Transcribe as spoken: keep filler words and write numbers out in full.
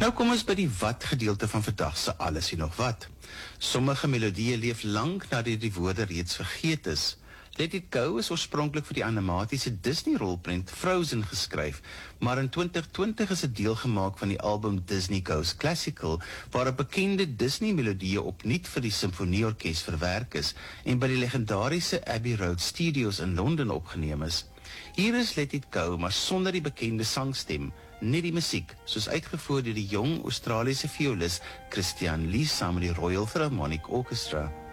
Nou kom ons by die wat gedeelte van vandag se alles en nog wat. Sommige melodieë leef lank nadat die woorde reeds vergeet is. Let It Go is oorspronklik vir die animatiese Disney-rolprent Frozen geskryf, maar in twintig twintig is dit deel gemaak van die album Disney Goes Classical, waar 'n bekende Disney-melodieë opnuut vir die simfonieorkes verwerk is en by die legendariese Abbey Road Studios in Londen opgeneem is. Hier is Let It Go, maar sonder die bekende sangstem, net die musiek, soos uitgevoer deur die jong Australiese violis Christian Lee saam met die Royal Philharmonic Orchestra.